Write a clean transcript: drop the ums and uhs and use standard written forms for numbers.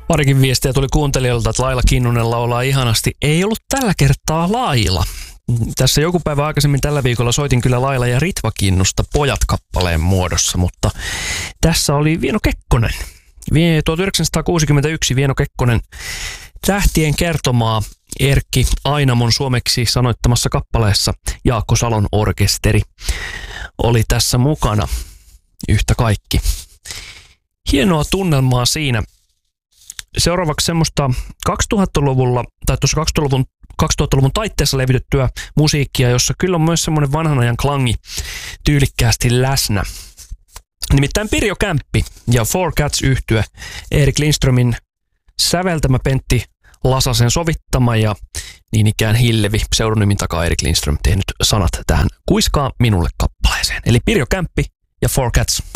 Parikin viestiä tuli kuuntelijoilta, että Laila Kinnunen laulaa ihanasti. Ei ollut tällä kertaa Laila. Tässä joku päivä aikaisemmin tällä viikolla soitin kyllä Laila ja Ritva Kinnusta Pojat-kappaleen muodossa, mutta tässä oli Vieno Kekkonen. 1961 Vieno Kekkonen tähtien kertomaa Erkki Ainamon suomeksi sanoittamassa kappaleessa. Jaakko Salon orkesteri oli tässä mukana yhtä kaikki. Hienoa tunnelmaa siinä. Seuraavaksi semmoista 2000-luvulla tai tuossa 2000-luvun taitteessa levitettyä musiikkia, jossa kyllä on myös semmoinen vanhan ajan klangi tyylikkäästi läsnä. Nimittäin Pirjo Kämppi ja Four Cats -yhtye, Erik Lindströmin säveltämä, Pentti Lasasen sovittama ja niin ikään Hillevi, pseudonymin takaa Erik Lindström, tehnyt sanat tähän Kuiskaa minulle -kappaleeseen. Eli Pirjo Kämppi ja Four Cats.